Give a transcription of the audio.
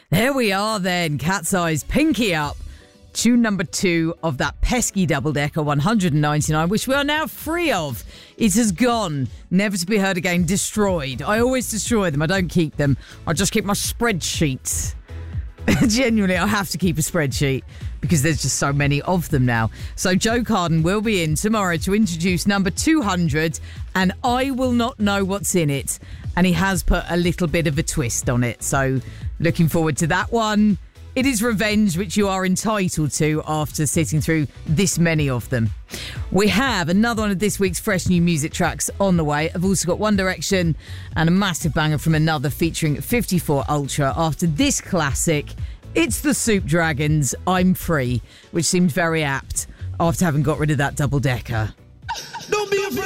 There we are then, Cat's Eyes, Pinky Up. Tune number 2 of that pesky double-decker 199, which we are now free of. It has gone, never to be heard again, destroyed. I always destroy them, I don't keep them. I just keep my spreadsheets. Genuinely, I have to keep a spreadsheet because there's just so many of them now. So Joe Carden will be in tomorrow to introduce number 200, and I will not know what's in it. And he has put a little bit of a twist on it, so looking forward to that one. It is revenge, which you are entitled to after sitting through this many of them. We have another one of this week's fresh new music tracks on the way. I've also got One Direction and a massive banger from another featuring 54 Ultra. After this classic, it's the Soup Dragons, I'm Free, which seemed very apt after having got rid of that double-decker.